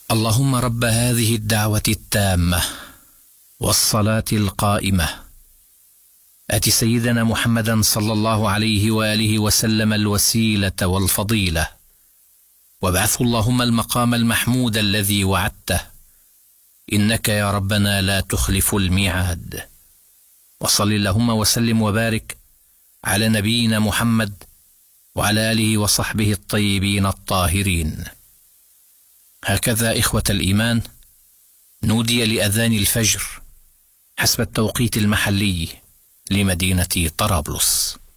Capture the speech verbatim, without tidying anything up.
اللهم رب هذه الدعوة التامة والصلاة القائمة آت سيدنا محمدا صلى الله عليه وآله وسلم الوسيلة والفضيلة، وابعثه اللهم المقام المحمود الذي وعدته، إنك يا ربنا لا تخلف الميعاد. وصل اللهم وسلم وبارك على نبينا محمد وعلى آله وصحبه الطيبين الطاهرين. هكذا إخوة الإيمان نودي لأذان الفجر حسب التوقيت المحلي لمدينة طرابلس.